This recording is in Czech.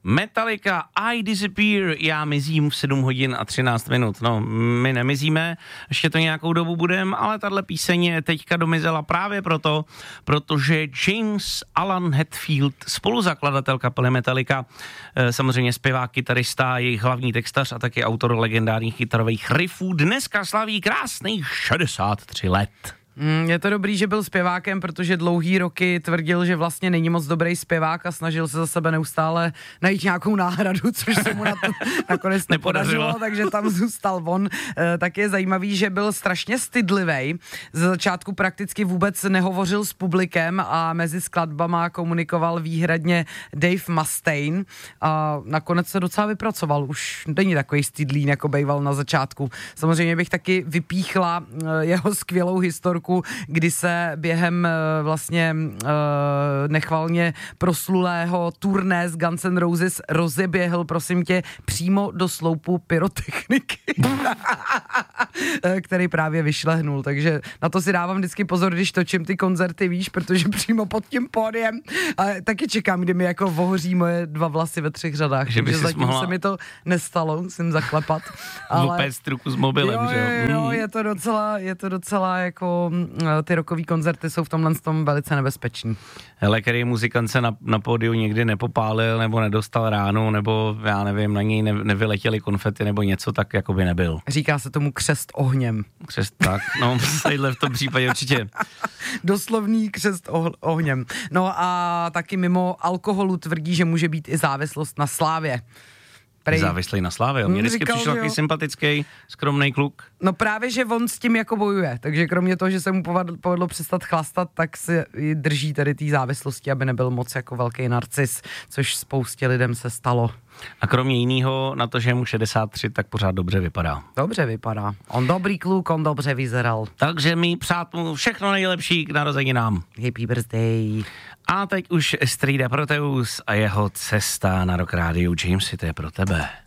Metallica, I Disappear, já mizím v 7 hodin a 13 minut. No, my nemizíme, ještě to nějakou dobu budeme, ale tahle píseň teďka domizela právě proto, protože James Alan Hetfield, spoluzakladatel kapely Metallica, samozřejmě zpěvák, kytarista, jejich hlavní textař a taky autor legendárních kytarových riffů, dneska slaví krásných 63 let. Je to dobrý, že byl zpěvákem, protože dlouhý roky tvrdil, že vlastně není moc dobrý zpěvák a snažil se za sebe neustále najít nějakou náhradu, což se mu nakonec nepodařilo, takže tam zůstal on. Tak je zajímavý, že byl strašně stydlivej. Ze začátku prakticky vůbec nehovořil s publikem a mezi skladbama komunikoval výhradně Dave Mustaine a nakonec se docela vypracoval. Už není takový stydlín, jako bejval na začátku. Samozřejmě bych taky vypíchla jeho skvělou historku, kdy se během vlastně nechvalně proslulého turné z Guns N' Roses rozeběhl, prosím tě, přímo do sloupu pyrotechniky, který právě vyšlehnul, takže na to si dávám vždycky pozor, když točím ty koncerty, víš, protože přímo pod tím pódiem a taky čekám, kdy mi jako vohoří moje 2 vlasy ve 3 řadách, že takže zatím se mi to nestalo, musím zaklepat. Ale opět truku s mobilem, že jo, je to docela jako ty rokový koncerty jsou v tomhle tom velice nebezpeční. Hele, který muzikant se na pódiu nikdy nepopálil nebo nedostal ránu, nebo já nevím, na něj nevyletěly konfety nebo něco, tak jako by nebyl. Říká se tomu křest ohněm. Křest, tak, no, tadyhle v tom případě určitě. Doslovný křest ohněm. No a taky mimo alkoholu tvrdí, že může být i závislost na slávě. Závislý na slávě. Mně vždycky přišel takový sympatický, skromný kluk. No právě, že on s tím jako bojuje, takže kromě toho, že se mu povedlo přestat chlastat, tak se drží tady té závislosti, aby nebyl moc jako velký narcis, což spoustě lidem se stalo. A kromě jiného, na to, že je mu 63, tak pořád dobře vypadá. Dobře vypadá. On dobrý kluk, on dobře vyzeral. Takže my přát mu všechno nejlepší k narozeninám. Happy birthday. A teď už Strýda Proteus a jeho cesta na Rock Rádiu. Jamesy, to je pro tebe.